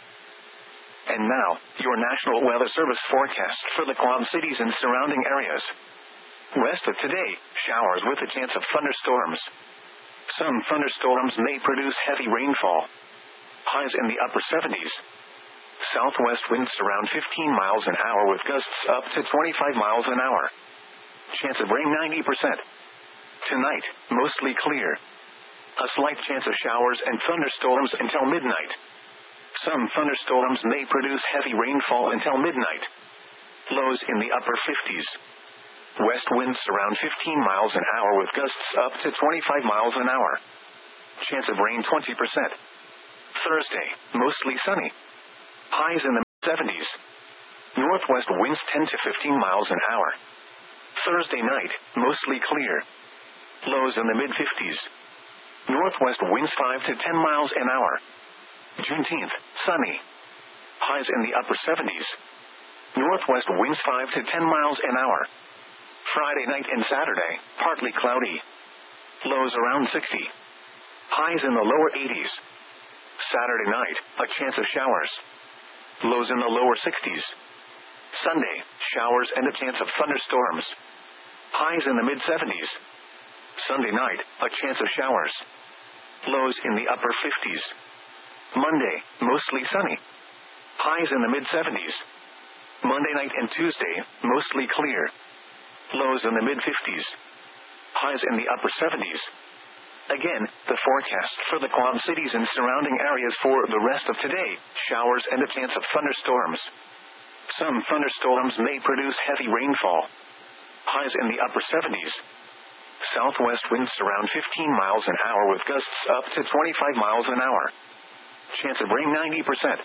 And now, your National Weather Service forecast for the Quad Cities and surrounding areas. West of today, showers with a chance of thunderstorms. Some thunderstorms may produce heavy rainfall. Highs in the upper seventies. Southwest winds around fifteen miles an hour with gusts up to twenty-five miles an hour. Chance of rain ninety percent. Tonight, mostly clear. A slight chance of showers and thunderstorms until midnight. Some thunderstorms may produce heavy rainfall until midnight. Lows in the upper fifties. West winds around fifteen miles an hour with gusts up to twenty-five miles an hour. Chance of rain twenty percent. Thursday, mostly sunny. Highs in the seventies. Northwest winds ten to fifteen miles an hour. Thursday night, mostly clear. Lows in the mid-fifties. Northwest winds five to ten miles an hour. Juneteenth, sunny. Highs in the upper seventies. Northwest winds five to ten miles an hour. Friday night and Saturday, partly cloudy. Lows around sixty. Highs in the lower eighties. Saturday night, a chance of showers. Lows in the lower sixties. Sunday, showers and a chance of thunderstorms. Highs in the mid-seventies. Sunday night, a chance of showers. Lows in the upper fifties. Monday, mostly sunny. Highs in the mid-seventies. Monday night and Tuesday, mostly clear. Lows in the mid-fifties. Highs in the upper seventies. Again, the forecast for the Quad Cities and surrounding areas for the rest of today, showers and a chance of thunderstorms. Some thunderstorms may produce heavy rainfall. Highs in the upper seventies. Southwest winds around fifteen miles an hour with gusts up to twenty-five miles an hour. Chance of rain ninety percent.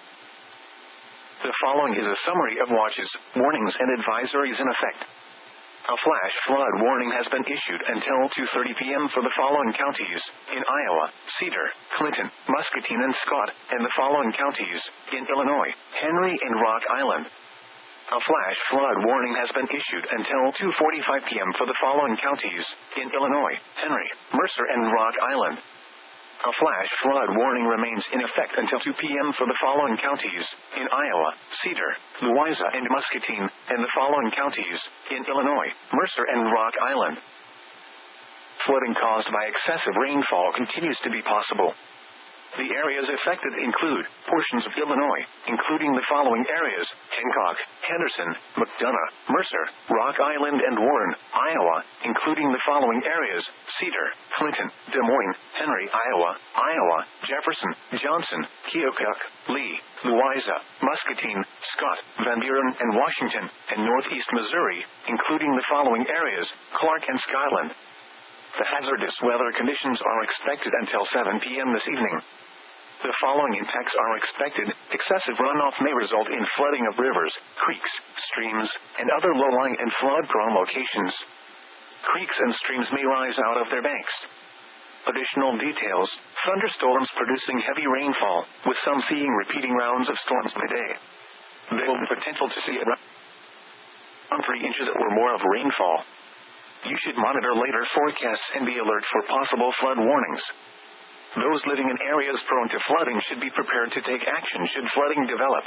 The following is a summary of watches, warnings and advisories in effect. A flash flood warning has been issued until two thirty p.m. for the following counties, in Iowa, Cedar, Clinton, Muscatine and Scott, and the following counties, in Illinois, Henry and Rock Island. A flash flood warning has been issued until two forty-five p.m. for the following counties, in Illinois, Henry, Mercer and Rock Island. A flash flood warning remains in effect until two p.m. for the following counties, in Iowa, Cedar, Louisa and Muscatine, and the following counties, in Illinois, Mercer and Rock Island. Flooding caused by excessive rainfall continues to be possible. The areas affected include portions of Illinois, including the following areas: Hancock, Henderson, McDonough, Mercer, Rock Island and Warren, Iowa, including the following areas: Cedar, Clinton, Des Moines, Henry, Iowa, Iowa, Jefferson, Johnson, Keokuk, Lee, Louisa, Muscatine, Scott, Van Buren and Washington, and Northeast Missouri, including the following areas: Clark and Skyland. The hazardous weather conditions are expected until seven p.m. this evening. The following impacts are expected. Excessive runoff may result in flooding of rivers, creeks, streams, and other low-lying and flood-prone locations. Creeks and streams may rise out of their banks. Additional details: thunderstorms producing heavy rainfall, with some seeing repeating rounds of storms per day. There will be potential to see around three inches or more of rainfall. You should monitor later forecasts and be alert for possible flood warnings. Those living in areas prone to flooding should be prepared to take action should flooding develop.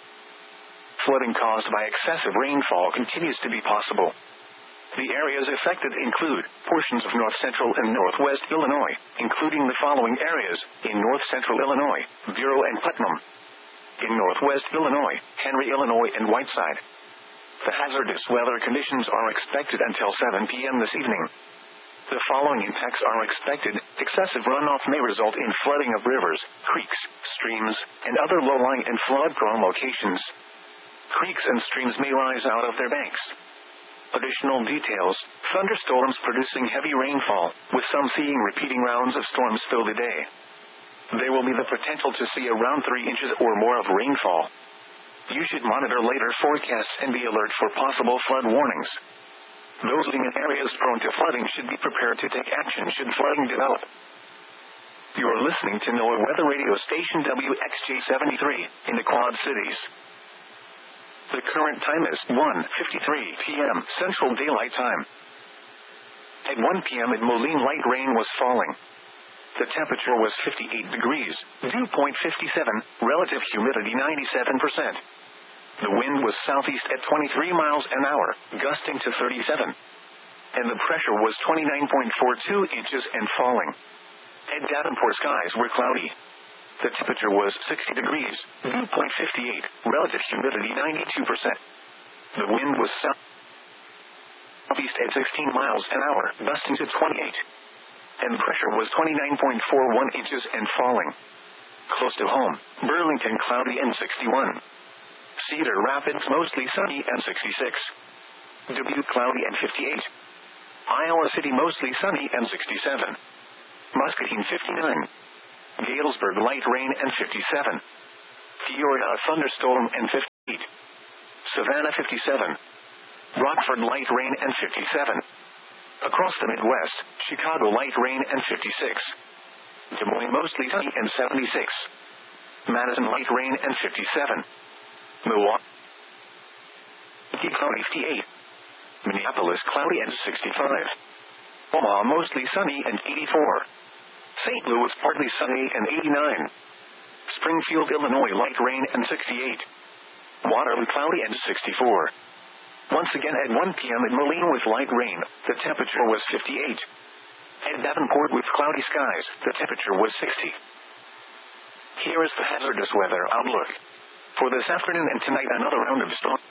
Flooding caused by excessive rainfall continues to be possible. The areas affected include portions of north central and northwest Illinois, including the following areas: in north central Illinois, Bureau and Putnam; in northwest Illinois, Henry, Illinois and Whiteside. The hazardous weather conditions are expected until seven p.m. this evening. The following impacts are expected. Excessive runoff may result in flooding of rivers, creeks, streams, and other low-lying and flood-prone locations. Creeks and streams may rise out of their banks. Additional details: thunderstorms producing heavy rainfall, with some seeing repeating rounds of storms through the day. There will be the potential to see around three inches or more of rainfall. You should monitor later forecasts and be alert for possible flood warnings. Those living in areas prone to flooding should be prepared to take action should flooding develop. You are listening to NOAA Weather Radio Station W X J seventy-three, in the Quad Cities. The current time is one fifty-three p.m. Central Daylight Time. At one p.m. at Moline, light rain was falling. The temperature was fifty-eight degrees, dew point fifty-seven, relative humidity ninety-seven percent. The wind was southeast at twenty-three miles an hour, gusting to thirty-seven. And the pressure was twenty-nine point four two inches and falling. At Davenport, skies were cloudy. The temperature was sixty degrees, dew point fifty-eight, relative humidity ninety-two percent. The wind was southeast at sixteen miles an hour, gusting to twenty-eight. And the pressure was twenty-nine point four one inches and falling. Close to home, Burlington cloudy and sixty-one. Cedar Rapids mostly sunny and sixty-six. Dubuque cloudy and fifty-eight. Iowa City mostly sunny and sixty-seven. Muscatine fifty-nine. Galesburg light rain and fifty-seven. Peoria thunderstorm and fifty. Savannah fifty-seven. Rockford light rain and fifty-seven. Across the Midwest, Chicago light rain and fifty-six. Des Moines mostly sunny and seventy-six. Madison light rain and fifty-seven. Milwaukee cloudy fifty-eight. Minneapolis cloudy and sixty-five. Omaha mostly sunny and eighty-four. Saint Louis partly sunny and eighty-nine. Springfield, Illinois light rain and sixty-eight. Waterloo cloudy and sixty-four. Once again at one p.m. in Moline with light rain, the temperature was fifty-eight. At Davenport with cloudy skies, the temperature was sixty. Here is the hazardous weather outlook. For this afternoon and tonight, another round of storm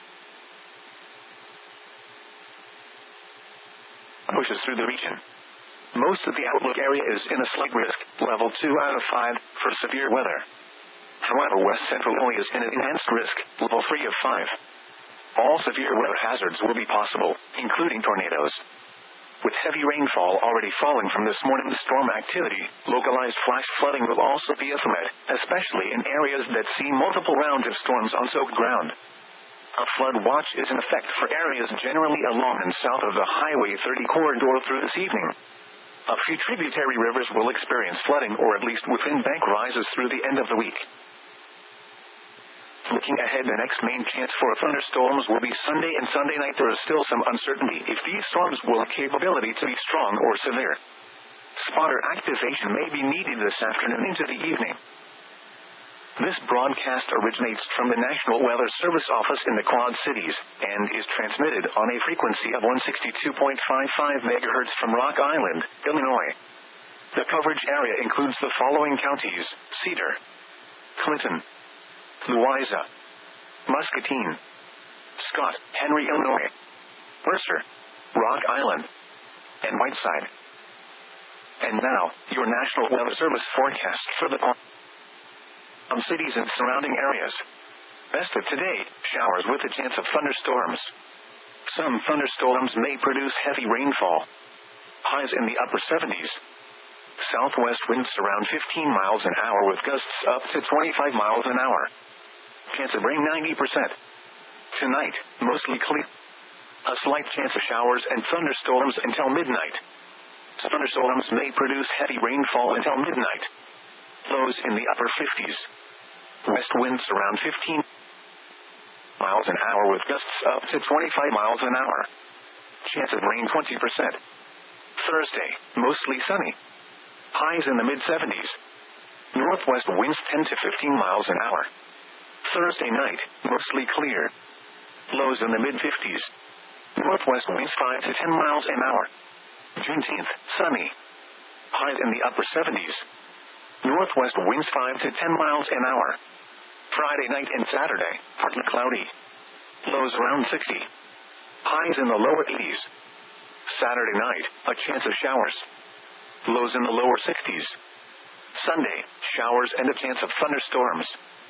pushes through the region. Most of the outlook area is in a slight risk, level two out of five, for severe weather. However, west central Illinois is in an enhanced risk, level three of five. All severe weather hazards will be possible, including tornadoes. With heavy rainfall already falling from this morning's storm activity, localized flash flooding will also be a threat, especially in areas that see multiple rounds of storms on soaked ground. A flood watch is in effect for areas generally along and south of the Highway thirty corridor through this evening. A few tributary rivers will experience flooding or at least within bank rises through the end of the week. Looking ahead, the next main chance for thunderstorms will be Sunday and Sunday night. There is still some uncertainty if these storms will have capability to be strong or severe. Spotter activation may be needed this afternoon into the evening. This broadcast originates from the National Weather Service office in the Quad Cities, and is transmitted on a frequency of one sixty-two point five five megahertz from Rock Island, Illinois. The coverage area includes the following counties: Cedar, Clinton, Louisa, Muscatine, Scott, Henry, Illinois, Mercer, Rock Island, and Whiteside. And now, your National Weather Service forecast for the Some cities and surrounding areas. Rest of today, showers with a chance of thunderstorms. Some thunderstorms may produce heavy rainfall. Highs in the upper seventies. Southwest winds around fifteen miles an hour with gusts up to twenty-five miles an hour. Chance of rain ninety percent. Tonight, mostly clear. A slight chance of showers and thunderstorms until midnight. Thunderstorms may produce heavy rainfall until midnight. Lows in the upper fifties. West winds around fifteen miles an hour with gusts up to twenty-five miles an hour. Chance of rain twenty percent. Thursday, mostly sunny. Highs in the mid-seventies. Northwest winds ten to fifteen miles an hour. Thursday night, mostly clear. Lows in the mid-fifties. Northwest winds five to ten miles an hour. Juneteenth, sunny. Highs in the upper seventies. Northwest winds five to ten miles an hour. Friday night and Saturday, partly cloudy. Lows around sixty. Highs in the lower eighties. Saturday night, a chance of showers. Lows in the lower sixties. Sunday, showers and a chance of thunderstorms.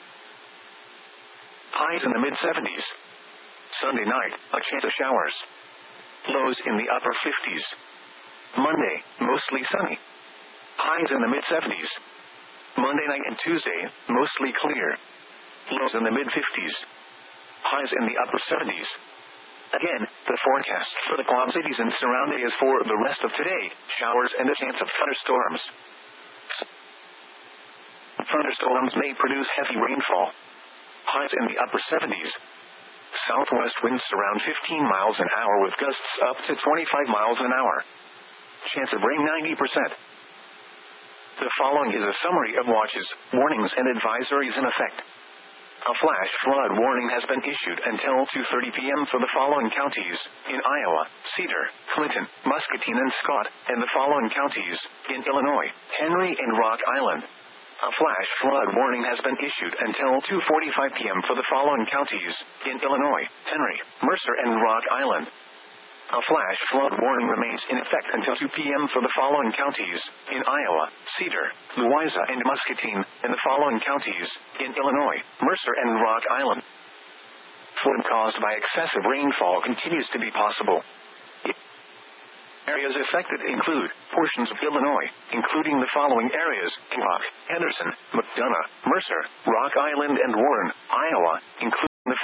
Highs in the mid-seventies. Sunday night, a chance of showers. Lows in the upper fifties. Monday, mostly sunny. Highs in the mid-seventies. Monday night and Tuesday, mostly clear. Lows in the mid-fifties. Highs in the upper seventies. Again, the forecast for the Quad Cities and surrounding is for the rest of today, showers and a chance of thunderstorms. Thunderstorms may produce heavy rainfall. Highs in the upper seventies. Southwest winds around fifteen miles an hour with gusts up to twenty-five miles an hour. Chance of rain ninety percent. The following is a summary of watches, warnings and advisories in effect. A flash flood warning has been issued until two thirty p.m. for the following counties: in Iowa, Cedar, Clinton, Muscatine and Scott, and the following counties: in Illinois, Henry and Rock Island. A flash flood warning has been issued until two forty-five p.m. for the following counties: in Illinois, Henry, Mercer and Rock Island. A flash flood warning remains in effect until two p.m. for the following counties: in Iowa, Cedar, Louisa and Muscatine, and the following counties: in Illinois, Mercer and Rock Island. Flood caused by excessive rainfall continues to be possible. Areas affected include portions of Illinois, including the following areas: Rock, Henderson, McDonough, Mercer, Rock Island and Warren, Iowa, including the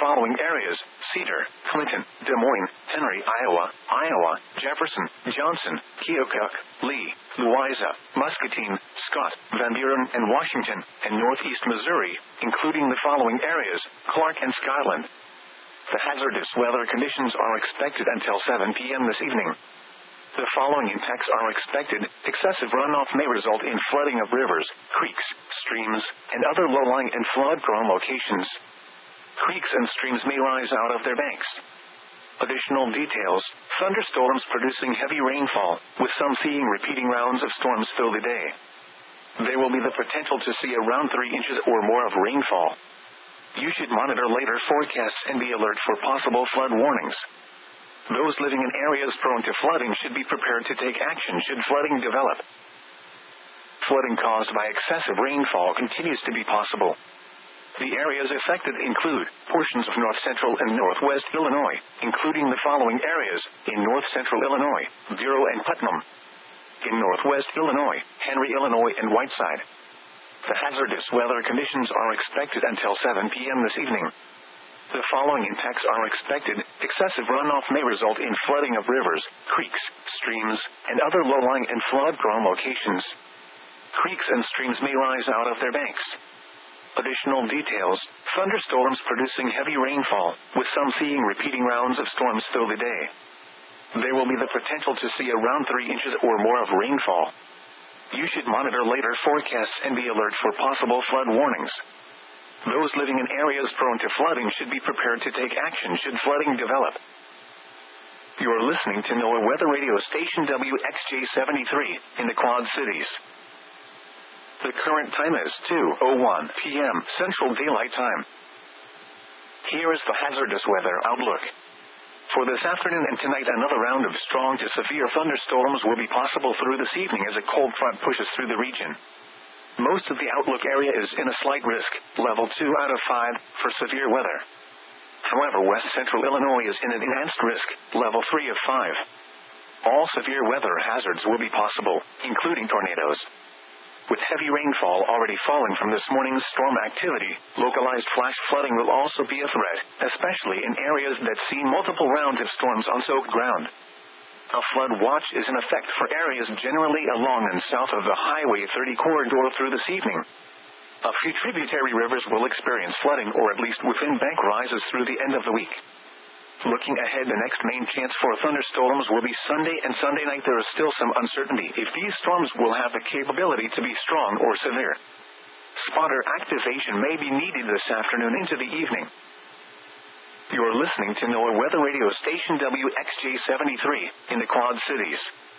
following areas: Cedar, Clinton, Des Moines, Henry, Iowa, Iowa, Jefferson, Johnson, Keokuk, Lee, Louisa, Muscatine, Scott, Van Buren, and Washington, and northeast Missouri, including the following areas: Clark and Skyland. The hazardous weather conditions are expected until seven p.m. this evening. The following impacts are expected. Excessive runoff may result in flooding of rivers, creeks, streams, and other low-lying and flood-prone locations. Creeks and streams may rise out of their banks. Additional details: thunderstorms producing heavy rainfall, with some seeing repeating rounds of storms through the day. There will be the potential to see around three inches or more of rainfall. You should monitor later forecasts and be alert for possible flood warnings. Those living in areas prone to flooding should be prepared to take action should flooding develop. Flooding caused by excessive rainfall continues to be possible. The areas affected include portions of north central and northwest Illinois, including the following areas: in north central Illinois, Bureau and Putnam; in northwest Illinois, Henry, Illinois, and Whiteside. The hazardous weather conditions are expected until seven p.m. this evening. The following impacts are expected. Excessive runoff may result in flooding of rivers, creeks, streams, and other low-lying and flood-prone locations. Creeks and streams may rise out of their banks. Additional details: thunderstorms producing heavy rainfall, with some seeing repeating rounds of storms through the day. There will be the potential to see around three inches or more of rainfall. You should monitor later forecasts and be alert for possible flood warnings. Those living in areas prone to flooding should be prepared to take action should flooding develop. You are listening to NOAA Weather Radio Station W X J seventy-three, in the Quad Cities. The current time is two oh one p.m. Central Daylight Time. Here is the hazardous weather outlook. For this afternoon and tonight, another round of strong to severe thunderstorms will be possible through this evening as a cold front pushes through the region. Most of the outlook area is in a slight risk, level two out of five, for severe weather. However, west central Illinois is in an enhanced risk, level three of five. All severe weather hazards will be possible, including tornadoes. With heavy rainfall already falling from this morning's storm activity, localized flash flooding will also be a threat, especially in areas that see multiple rounds of storms on soaked ground. A flood watch is in effect for areas generally along and south of the Highway thirty corridor through this evening. A few tributary rivers will experience flooding or at least within bank rises through the end of the week. Looking ahead, the next main chance for thunderstorms will be Sunday and Sunday night. There is still some uncertainty if these storms will have the capability to be strong or severe. Spotter activation may be needed this afternoon into the evening. You are listening to NOAA Weather Radio Station W X J seventy-three, in the Quad Cities.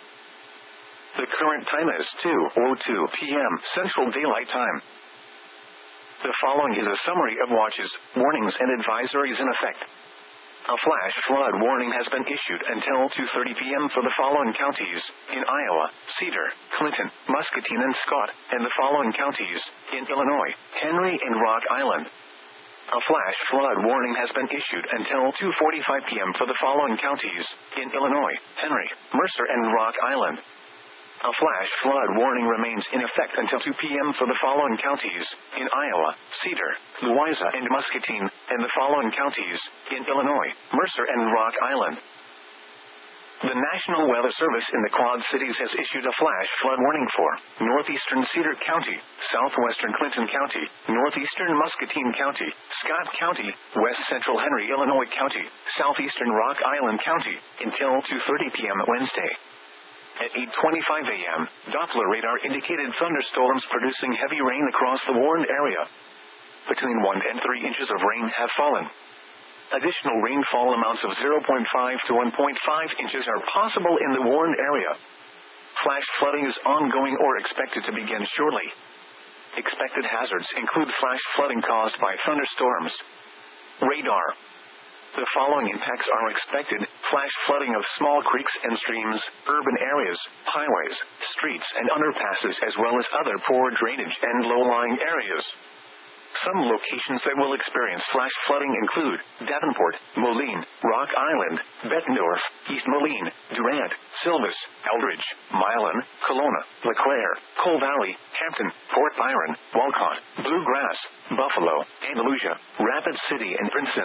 The current time is two oh two p.m. Central Daylight Time. The following is a summary of watches, warnings, and advisories in effect. A flash flood warning has been issued until two thirty p.m. for the following counties: in Iowa, Cedar, Clinton, Muscatine, and Scott, and the following counties: in Illinois, Henry and Rock Island. A flash flood warning has been issued until two forty-five p.m. for the following counties: in Illinois, Henry, Mercer, and Rock Island. A flash flood warning remains in effect until two p.m. for the following counties: in Iowa, Cedar, Louisa, and Muscatine, and the following counties: in Illinois, Mercer, and Rock Island. The National Weather Service in the Quad Cities has issued a flash flood warning for northeastern Cedar County, southwestern Clinton County, northeastern Muscatine County, Scott County, west central Henry, Illinois County, southeastern Rock Island County, until two thirty p.m. Wednesday. At eight twenty-five a.m., Doppler radar indicated thunderstorms producing heavy rain across the warned area. Between one and three inches of rain have fallen. Additional rainfall amounts of zero point five to one point five inches are possible in the warned area. Flash flooding is ongoing or expected to begin shortly. Expected hazards include flash flooding caused by thunderstorms. Radar. The following impacts are expected: flash flooding of small creeks and streams, urban areas, highways, streets, and underpasses, as well as other poor drainage and low-lying areas. Some locations that will experience flash flooding include Davenport, Moline, Rock Island, Bettendorf, East Moline, Durant, Silvis, Eldridge, Milan, Kelowna, LeClaire, Cole Valley, Hampton, Fort Byron, Walcott, Bluegrass, Buffalo, Andalusia, Rapid City, and Princeton.